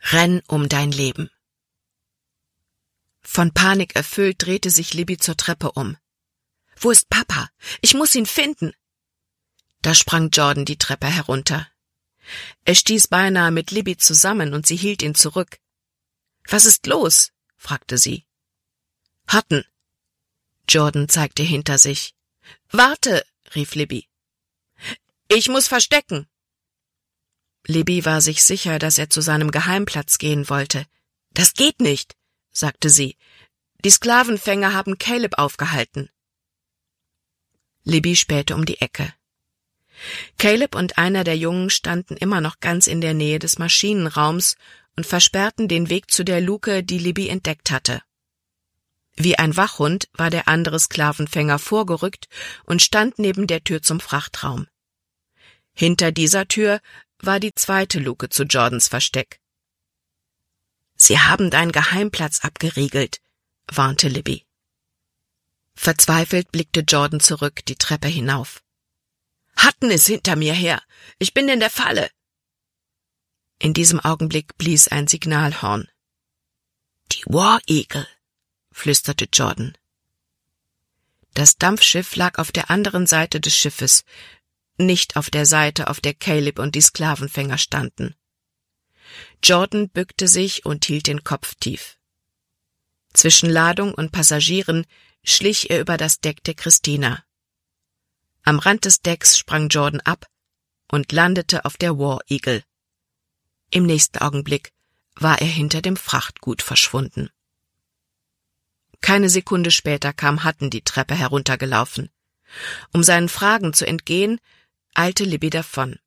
Renn um dein Leben. Von Panik erfüllt drehte sich Libby zur Treppe um. »Wo ist Papa? Ich muss ihn finden!« Da sprang Jordan die Treppe herunter. Er stieß beinahe mit Libby zusammen und sie hielt ihn zurück. »Was ist los?« fragte sie. »Hutton!« Jordan zeigte hinter sich. »Warte!« rief Libby. »Ich muss verstecken!« Libby war sich sicher, dass er zu seinem Geheimplatz gehen wollte. »Das geht nicht«, sagte sie. »Die Sklavenfänger haben Caleb aufgehalten.« Libby spähte um die Ecke. Caleb und einer der Jungen standen immer noch ganz in der Nähe des Maschinenraums und versperrten den Weg zu der Luke, die Libby entdeckt hatte. Wie ein Wachhund war der andere Sklavenfänger vorgerückt und stand neben der Tür zum Frachtraum. Hinter dieser Tür war die zweite Luke zu Jordans Versteck. »Sie haben deinen Geheimplatz abgeriegelt«, warnte Libby. Verzweifelt blickte Jordan zurück, die Treppe hinauf. »Hutton ist hinter mir her. Ich bin in der Falle.« In diesem Augenblick blies ein Signalhorn. »Die War Eagle«, flüsterte Jordan. Das Dampfschiff lag auf der anderen Seite des Schiffes, nicht auf der Seite, auf der Caleb und die Sklavenfänger standen. Jordan bückte sich und hielt den Kopf tief. Zwischen Ladung und Passagieren schlich er über das Deck der Christina. Am Rand des Decks sprang Jordan ab und landete auf der War Eagle. Im nächsten Augenblick war er hinter dem Frachtgut verschwunden. Keine Sekunde später kam Hutton die Treppe heruntergelaufen. Um seinen Fragen zu entgehen, eilte Libby davon.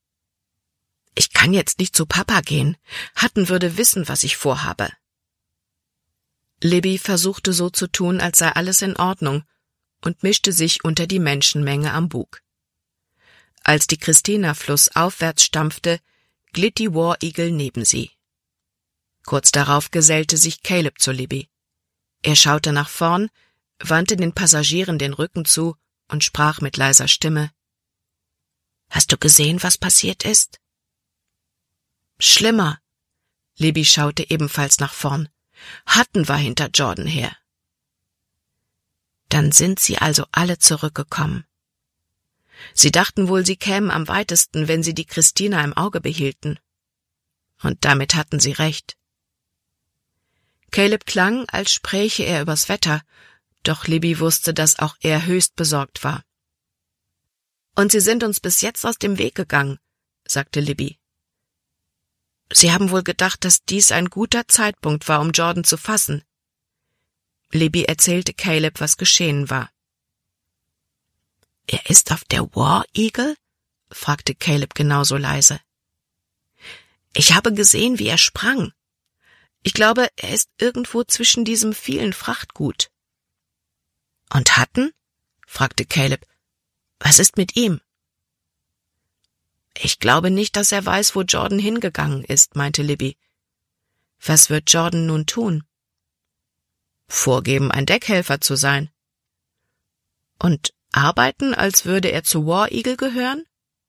»Ich kann jetzt nicht zu Papa gehen. Hutton würde wissen, was ich vorhabe.« Libby versuchte so zu tun, als sei alles in Ordnung, und mischte sich unter die Menschenmenge am Bug. Als die Christina flussaufwärts stampfte, glitt die War Eagle neben sie. Kurz darauf gesellte sich Caleb zu Libby. Er schaute nach vorn, wandte den Passagieren den Rücken zu und sprach mit leiser Stimme. »Hast du gesehen, was passiert ist?« »Schlimmer.« Libby schaute ebenfalls nach vorn. Hutton war hinter Jordan her. Dann sind sie also alle zurückgekommen. Sie dachten wohl, sie kämen am weitesten, wenn sie die Christina im Auge behielten. Und damit hatten sie recht. Caleb klang, als spräche er übers Wetter, doch Libby wusste, dass auch er höchst besorgt war. »Und sie sind uns bis jetzt aus dem Weg gegangen«, sagte Libby. »Sie haben wohl gedacht, dass dies ein guter Zeitpunkt war, um Jordan zu fassen.« Libby erzählte Caleb, was geschehen war. »Er ist auf der War Eagle?« fragte Caleb genauso leise. »Ich habe gesehen, wie er sprang. Ich glaube, er ist irgendwo zwischen diesem vielen Frachtgut.« »Und Hutton?« fragte Caleb. »Was ist mit ihm?« »Ich glaube nicht, dass er weiß, wo Jordan hingegangen ist«, meinte Libby. »Was wird Jordan nun tun?« »Vorgeben, ein Deckhelfer zu sein.« »Und arbeiten, als würde er zu War Eagle gehören?«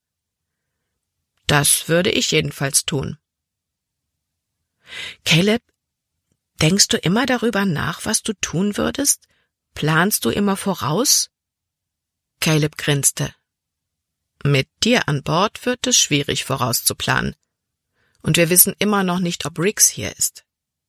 »Das würde ich jedenfalls tun.« »Caleb, denkst du immer darüber nach, was du tun würdest? Planst du immer voraus?« Caleb grinste. »Mit dir an Bord wird es schwierig vorauszuplanen. Und wir wissen immer noch nicht, ob Riggs hier ist.«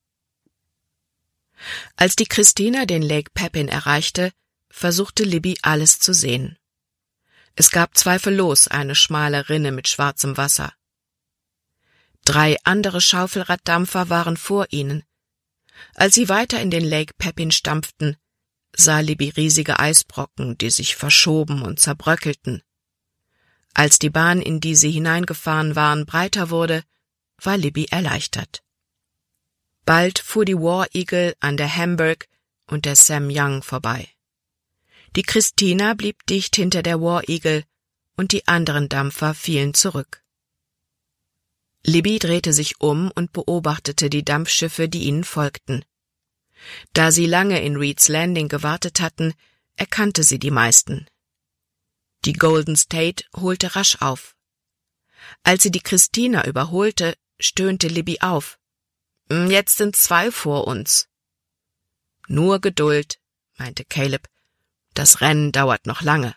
Als die Christina den Lake Pepin erreichte, versuchte Libby alles zu sehen. Es gab zweifellos eine schmale Rinne mit schwarzem Wasser. 3 andere Schaufelraddampfer waren vor ihnen. Als sie weiter in den Lake Pepin stampften, sah Libby riesige Eisbrocken, die sich verschoben und zerbröckelten. Als die Bahn, in die sie hineingefahren waren, breiter wurde, war Libby erleichtert. Bald fuhr die War Eagle an der Hamburg und der Sam Young vorbei. Die Christina blieb dicht hinter der War Eagle und die anderen Dampfer fielen zurück. Libby drehte sich um und beobachtete die Dampfschiffe, die ihnen folgten. Da sie lange in Reed's Landing gewartet hatten, erkannte sie die meisten. Die Golden State holte rasch auf. Als sie die Christina überholte, stöhnte Libby auf. Jetzt sind 2 vor uns. Nur Geduld, meinte Caleb. Das Rennen dauert noch lange.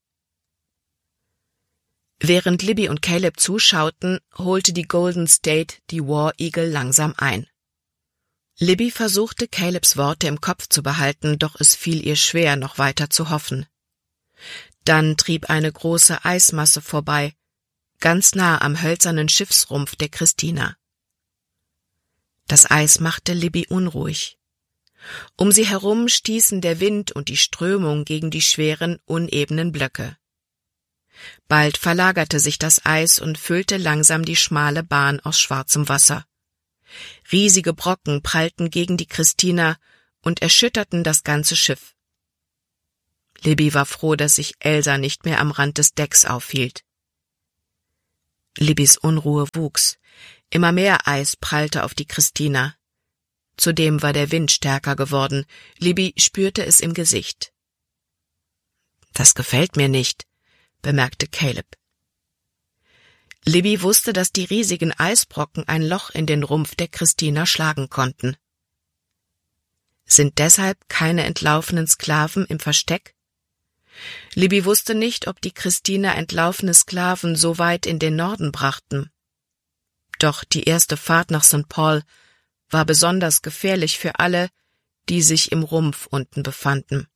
Während Libby und Caleb zuschauten, holte die Golden State die War Eagle langsam ein. Libby versuchte, Calebs Worte im Kopf zu behalten, doch es fiel ihr schwer, noch weiter zu hoffen. Dann trieb eine große Eismasse vorbei, ganz nah am hölzernen Schiffsrumpf der Christina. Das Eis machte Libby unruhig. Um sie herum stießen der Wind und die Strömung gegen die schweren, unebenen Blöcke. Bald verlagerte sich das Eis und füllte langsam die schmale Bahn aus schwarzem Wasser. Riesige Brocken prallten gegen die Christina und erschütterten das ganze Schiff. Libby war froh, dass sich Elsa nicht mehr am Rand des Decks aufhielt. Libbys Unruhe wuchs. Immer mehr Eis prallte auf die Christina. Zudem war der Wind stärker geworden. Libby spürte es im Gesicht. »Das gefällt mir nicht«, bemerkte Caleb. Libby wusste, dass die riesigen Eisbrocken ein Loch in den Rumpf der Christina schlagen konnten. Sind deshalb keine entlaufenen Sklaven im Versteck? Libby wusste nicht, ob die Christina entlaufene Sklaven so weit in den Norden brachten. Doch die erste Fahrt nach St. Paul war besonders gefährlich für alle, die sich im Rumpf unten befanden.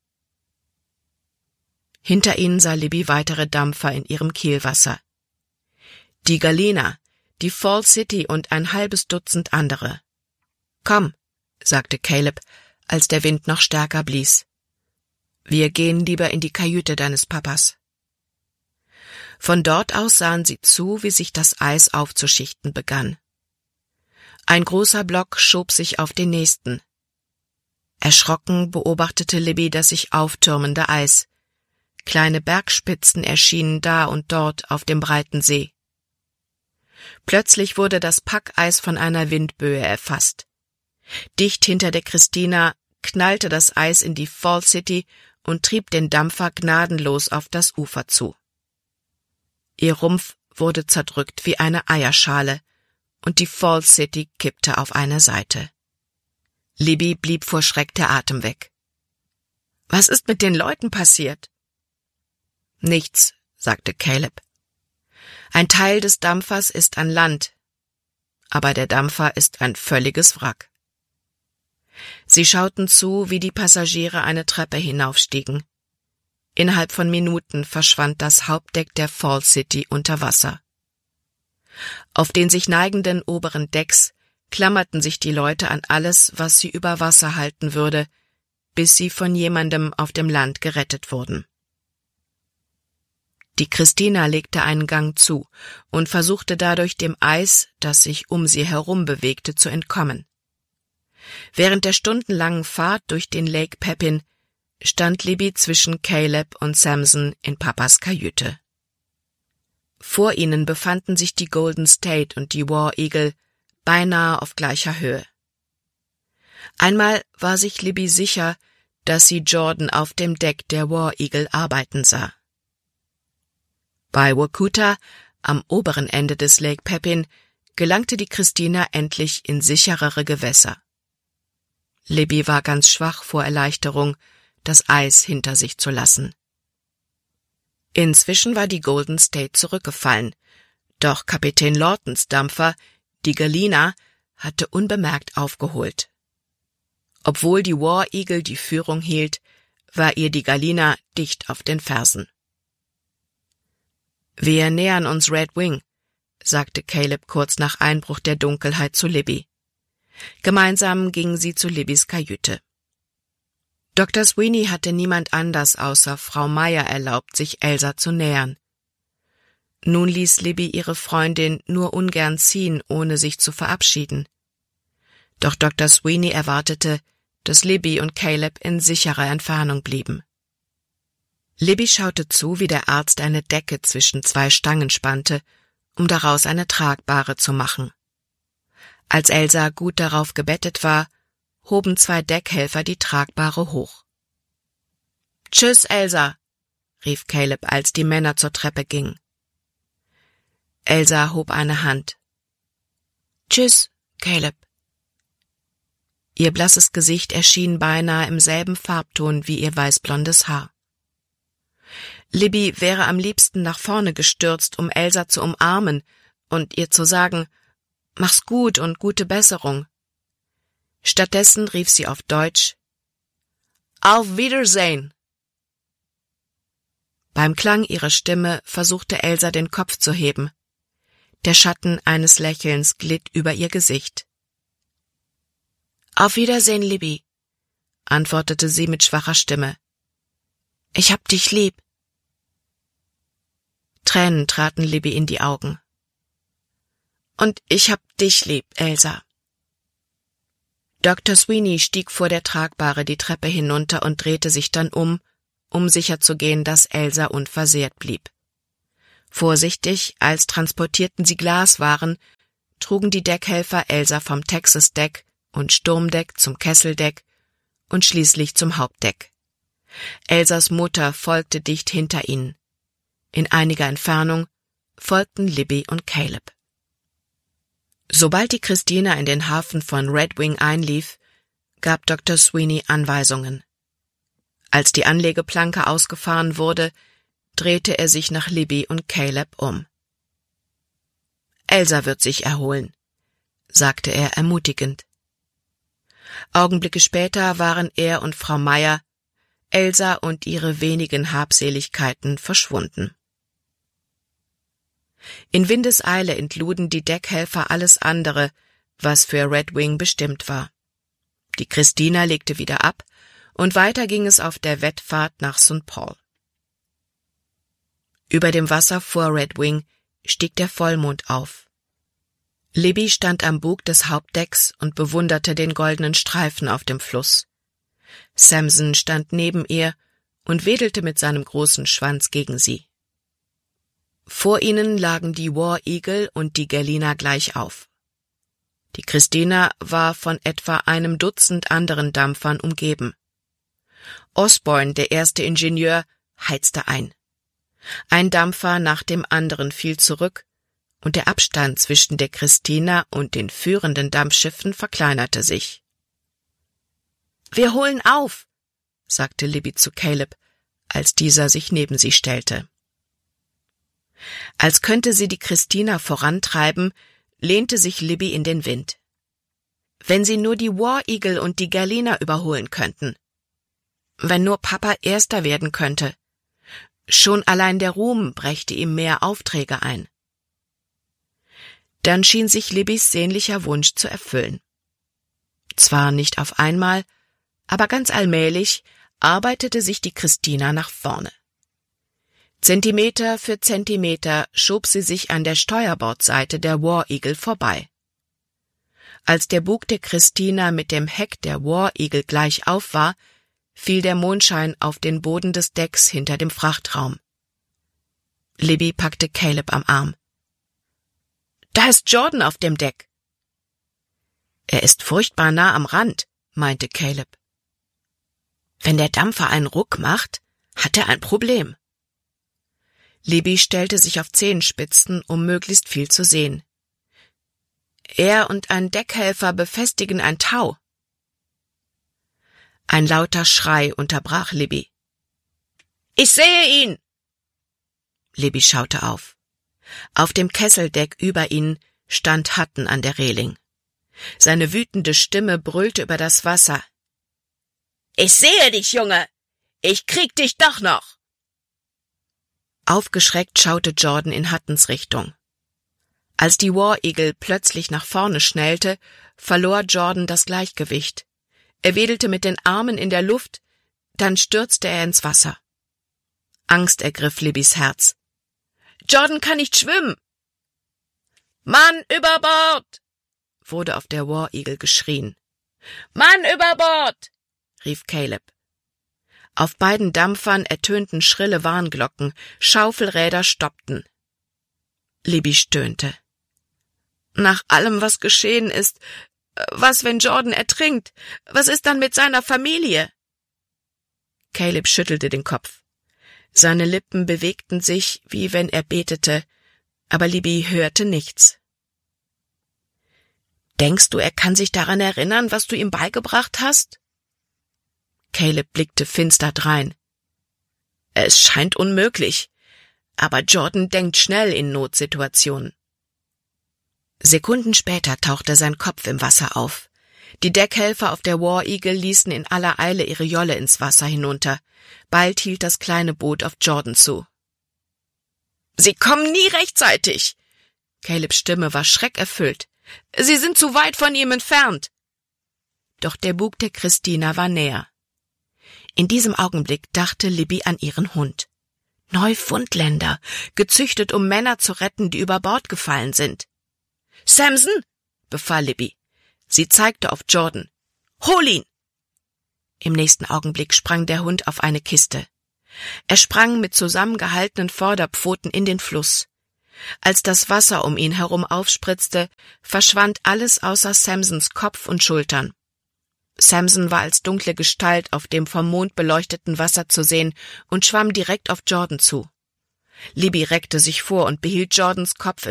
Hinter ihnen sah Libby weitere Dampfer in ihrem Kielwasser. Die Galena, die Fall City und ein halbes Dutzend andere. »Komm«, sagte Caleb, als der Wind noch stärker blies. »Wir gehen lieber in die Kajüte deines Papas.« Von dort aus sahen sie zu, wie sich das Eis aufzuschichten begann. Ein großer Block schob sich auf den nächsten. Erschrocken beobachtete Libby das sich auftürmende Eis. Kleine Bergspitzen erschienen da und dort auf dem breiten See. Plötzlich wurde das Packeis von einer Windböe erfasst. Dicht hinter der Christina knallte das Eis in die Fall City und trieb den Dampfer gnadenlos auf das Ufer zu. Ihr Rumpf wurde zerdrückt wie eine Eierschale, und die Fall City kippte auf eine Seite. Libby blieb vor Schreck der Atem weg. »Was ist mit den Leuten passiert?« »Nichts«, sagte Caleb. »Ein Teil des Dampfers ist an Land, aber der Dampfer ist ein völliges Wrack.« Sie schauten zu, wie die Passagiere eine Treppe hinaufstiegen. Innerhalb von Minuten verschwand das Hauptdeck der Fall City unter Wasser. Auf den sich neigenden oberen Decks klammerten sich die Leute an alles, was sie über Wasser halten würde, bis sie von jemandem auf dem Land gerettet wurden. Die Christina legte einen Gang zu und versuchte dadurch dem Eis, das sich um sie herum bewegte, zu entkommen. Während der stundenlangen Fahrt durch den Lake Pepin stand Libby zwischen Caleb und Samson in Papas Kajüte. Vor ihnen befanden sich die Golden State und die War Eagle beinahe auf gleicher Höhe. Einmal war sich Libby sicher, dass sie Jordan auf dem Deck der War Eagle arbeiten sah. Bei Workuta, am oberen Ende des Lake Pepin, gelangte die Christina endlich in sicherere Gewässer. Libby war ganz schwach vor Erleichterung, das Eis hinter sich zu lassen. Inzwischen war die Golden State zurückgefallen, doch Kapitän Lawtons Dampfer, die Galena, hatte unbemerkt aufgeholt. Obwohl die War Eagle die Führung hielt, war ihr die Galena dicht auf den Fersen. »Wir nähern uns Red Wing«, sagte Caleb kurz nach Einbruch der Dunkelheit zu Libby. Gemeinsam gingen sie zu Libbys Kajüte. Dr. Sweeney hatte niemand anders außer Frau Meyer erlaubt, sich Elsa zu nähern. Nun ließ Libby ihre Freundin nur ungern ziehen, ohne sich zu verabschieden. Doch Dr. Sweeney erwartete, dass Libby und Caleb in sicherer Entfernung blieben. Libby schaute zu, wie der Arzt eine Decke zwischen 2 Stangen spannte, um daraus eine tragbare zu machen. Als Elsa gut darauf gebettet war, hoben 2 Deckhelfer die Tragbare hoch. »Tschüss, Elsa«, rief Caleb, als die Männer zur Treppe gingen. Elsa hob eine Hand. »Tschüss, Caleb«, Ihr blasses Gesicht erschien beinahe im selben Farbton wie ihr weißblondes Haar. Libby wäre am liebsten nach vorne gestürzt, um Elsa zu umarmen und ihr zu sagen, »Mach's gut und gute Besserung.« Stattdessen rief sie auf Deutsch, »Auf Wiedersehen!« Beim Klang ihrer Stimme versuchte Elsa den Kopf zu heben. Der Schatten eines Lächelns glitt über ihr Gesicht. »Auf Wiedersehen, Libby«, antwortete sie mit schwacher Stimme. »Ich hab dich lieb.« Tränen traten Libby in die Augen. »Und ich hab dich lieb, Elsa.« Dr. Sweeney stieg vor der Tragbare die Treppe hinunter und drehte sich dann um sicherzugehen, dass Elsa unversehrt blieb. Vorsichtig, als transportierten sie Glaswaren, trugen die Deckhelfer Elsa vom Texas-Deck und Sturmdeck zum Kesseldeck und schließlich zum Hauptdeck. Elsas Mutter folgte dicht hinter ihnen. In einiger Entfernung folgten Libby und Caleb. Sobald die Christina in den Hafen von Red Wing einlief, gab Dr. Sweeney Anweisungen. Als die Anlegeplanke ausgefahren wurde, drehte er sich nach Libby und Caleb um. »Elsa wird sich erholen«, sagte er ermutigend. Augenblicke später waren er und Frau Meyer, Elsa und ihre wenigen Habseligkeiten verschwunden. In Windeseile entluden die Deckhelfer alles andere, was für Red Wing bestimmt war. Die Christina legte wieder ab, und weiter ging es auf der Wettfahrt nach St. Paul. Über dem Wasser vor Red Wing stieg der Vollmond auf. Libby stand am Bug des Hauptdecks und bewunderte den goldenen Streifen auf dem Fluss. Samson stand neben ihr und wedelte mit seinem großen Schwanz gegen sie. Vor ihnen lagen die War Eagle und die Galena gleich auf. Die Christina war von etwa einem Dutzend anderen Dampfern umgeben. Osborne, der erste Ingenieur, heizte ein. Ein Dampfer nach dem anderen fiel zurück, und der Abstand zwischen der Christina und den führenden Dampfschiffen verkleinerte sich. »Wir holen auf«, sagte Libby zu Caleb, als dieser sich neben sie stellte. Als könnte sie die Christina vorantreiben, lehnte sich Libby in den Wind. Wenn sie nur die War Eagle und die Galena überholen könnten. Wenn nur Papa Erster werden könnte. Schon allein der Ruhm brächte ihm mehr Aufträge ein. Dann schien sich Libbys sehnlicher Wunsch zu erfüllen. Zwar nicht auf einmal, aber ganz allmählich arbeitete sich die Christina nach vorne. Zentimeter für Zentimeter schob sie sich an der Steuerbordseite der War Eagle vorbei. Als der Bug der Christina mit dem Heck der War Eagle gleich auf war, fiel der Mondschein auf den Boden des Decks hinter dem Frachtraum. Libby packte Caleb am Arm. »Da ist Jordan auf dem Deck!« »Er ist furchtbar nah am Rand«, meinte Caleb. »Wenn der Dampfer einen Ruck macht, hat er ein Problem.« Libby stellte sich auf Zehenspitzen, um möglichst viel zu sehen. »Er und ein Deckhelfer befestigen ein Tau.« Ein lauter Schrei unterbrach Libby. »Ich sehe ihn!« Libby schaute auf. Auf dem Kesseldeck über ihnen stand Hutton an der Reling. Seine wütende Stimme brüllte über das Wasser. »Ich sehe dich, Junge! Ich krieg dich doch noch!« Aufgeschreckt schaute Jordan in Huttons Richtung. Als die War Eagle plötzlich nach vorne schnellte, verlor Jordan das Gleichgewicht. Er wedelte mit den Armen in der Luft, dann stürzte er ins Wasser. Angst ergriff Libbys Herz. »Jordan kann nicht schwimmen!« »Mann über Bord!« wurde auf der War Eagle geschrien. »Mann über Bord!« rief Caleb. Auf beiden Dampfern ertönten schrille Warnglocken, Schaufelräder stoppten. Libby stöhnte. »Nach allem, was geschehen ist, was, wenn Jordan ertrinkt? Was ist dann mit seiner Familie?« Caleb schüttelte den Kopf. Seine Lippen bewegten sich, wie wenn er betete, aber Libby hörte nichts. Denkst du, er kann sich daran erinnern, was du ihm beigebracht hast? Caleb blickte finster drein. Es scheint unmöglich, aber Jordan denkt schnell in Notsituationen. Sekunden später tauchte sein Kopf im Wasser auf. Die Deckhelfer auf der War Eagle ließen in aller Eile ihre Jolle ins Wasser hinunter. Bald hielt das kleine Boot auf Jordan zu. »Sie kommen nie rechtzeitig!« Calebs Stimme war schreckerfüllt. »Sie sind zu weit von ihm entfernt!« Doch der Bug der Christina war näher. In diesem Augenblick dachte Libby an ihren Hund. Neufundländer, gezüchtet, um Männer zu retten, die über Bord gefallen sind. »Samson«, befahl Libby. Sie zeigte auf Jordan. »Hol ihn!« Im nächsten Augenblick sprang der Hund auf eine Kiste. Er sprang mit zusammengehaltenen Vorderpfoten in den Fluss. Als das Wasser um ihn herum aufspritzte, verschwand alles außer Samsons Kopf und Schultern. Samson war als dunkle Gestalt auf dem vom Mond beleuchteten Wasser zu sehen und schwamm direkt auf Jordan zu. Libby reckte sich vor und behielt Jordans Kopf